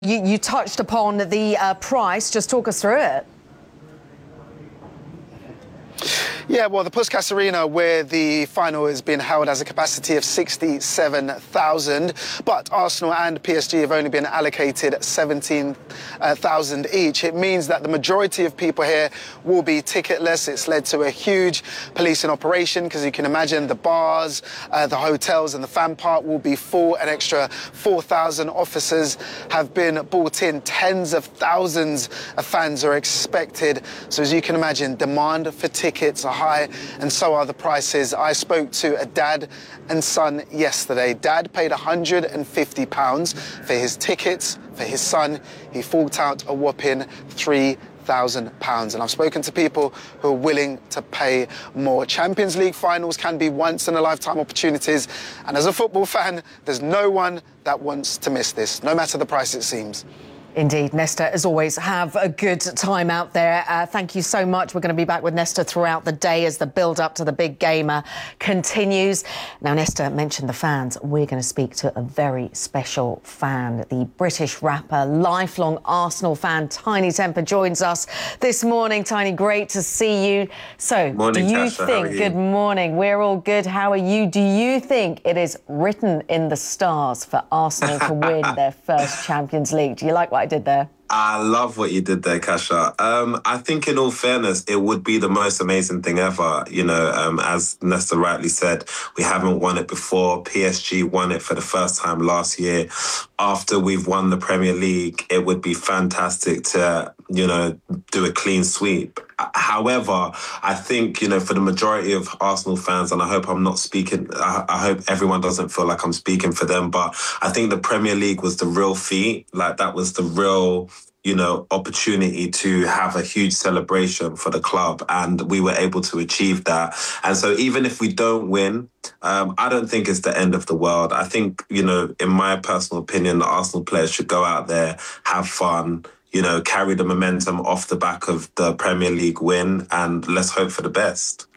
You touched upon the price. Just talk us through it. Yeah, well, the Puskas Arena, where the final is being held, has a capacity of 67,000, but Arsenal and PSG have only been allocated 17,000 each. It means that the majority of people here will be ticketless. It's led to a huge policing operation because you can imagine the bars, the hotels and the fan park will be full. An extra 4,000 officers have been brought in. Tens of thousands of fans are expected. So as you can imagine, demand for tickets are high, and so are the prices. I spoke to a dad and son yesterday. Dad paid £150 for his tickets for his son. He forked out a whopping £3,000. And I've spoken to people who are willing to pay more. Champions League finals can be once-in-a-lifetime opportunities, and as a football fan, there's no one that wants to miss this, no matter the price it seems. Indeed, Nesta, as always, have a good time out there. Thank you so much. We're going to be back with Nesta throughout the day as the build-up to the big game continues. Now, Nesta mentioned the fans. We're going to speak to a very special fan. The British rapper, lifelong Arsenal fan, Tinie Tempah, joins us this morning. Tinie, great to see you. So, morning, do you Tasha, think... how are you? Good morning. We're all good. How are you? Do you think it is written in the stars for Arsenal to win their first Champions League? Do you like what I did there? I love what you did there, Kasha. I think in all fairness, it would be the most amazing thing ever. You know, as Nesta rightly said, we haven't won it before. PSG won it for the first time last year. After we've won the Premier League, it would be fantastic to, you know, do a clean sweep. However, I think, you know, for the majority of Arsenal fans, and I hope I'm not speaking, I hope everyone doesn't feel like I'm speaking for them, but I think the Premier League was the real feat. Like, that was the real, you know, opportunity to have a huge celebration for the club, and we were able to achieve that. And so even if we don't win, I don't think it's the end of the world. I think, you know, in my personal opinion, the Arsenal players should go out there, have fun, you know, carry the momentum off the back of the Premier League win, and let's hope for the best.